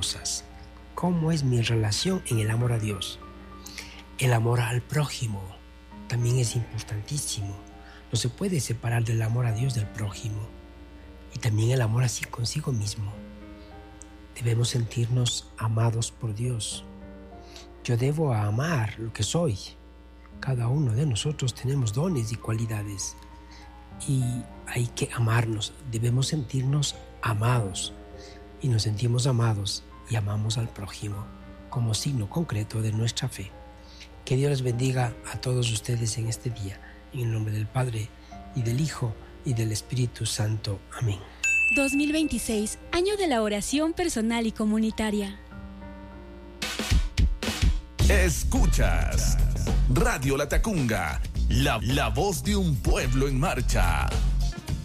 cosas. ¿Cómo es mi relación en el amor a Dios? El amor al prójimo también es importantísimo. No se puede separar del amor a Dios del prójimo. Y también el amor así consigo mismo. Debemos sentirnos amados por Dios. Yo debo amar lo que soy. Cada uno de nosotros tenemos dones y cualidades. Y hay que amarnos. Debemos sentirnos amados. Y nos sentimos amados y amamos al prójimo como signo concreto de nuestra fe. Que Dios les bendiga a todos ustedes en este día. En el nombre del Padre, y del Hijo, y del Espíritu Santo. Amén. 2026, año de la oración personal y comunitaria. Escuchas Radio La Tacunga, la voz de un pueblo en marcha.